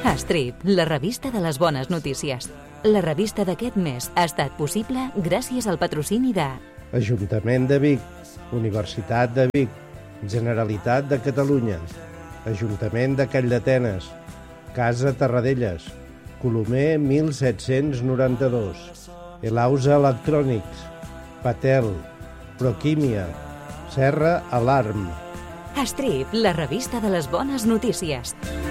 Estrip, la revista de les bones notícies. La revista d'aquest mes ha estat possible gràcies al patrocini de Ajuntament de Vic, Universitat de Vic, Generalitat de Catalunya, Ajuntament de Calldetenes, Casa Terradellas, Colomer 1792, Elausa Electrònics, Patel, Proquímia, Serra Alarm. Estrip, la revista de les bones notícies.